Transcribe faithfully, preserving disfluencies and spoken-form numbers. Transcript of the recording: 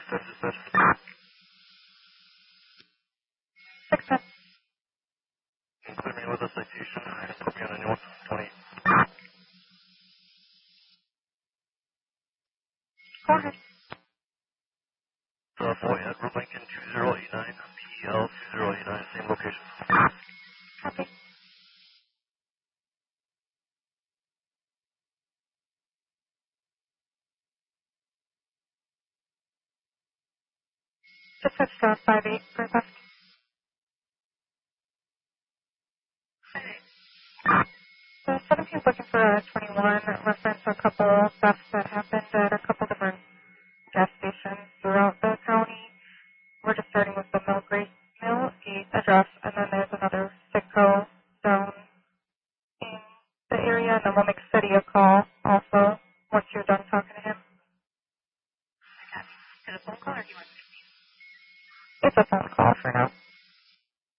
Six ten. Include me with a citation. I put me on a new one. twenty. Go ahead. Uh, boy, Edward Lincoln two zero eight nine. P L two zero eight nine. Same location. Copy. Just switched to five eight for left. So seventeen's looking for a twenty-one reference a couple thefts that happened at a couple different gas stations throughout the county. We're just starting with the Mill Grace Mill Gate address, and then there's another Sitco down in the area, and then we'll make City a call also once you're done talking to him. Is it a phone call or do you want It's a phone call for now.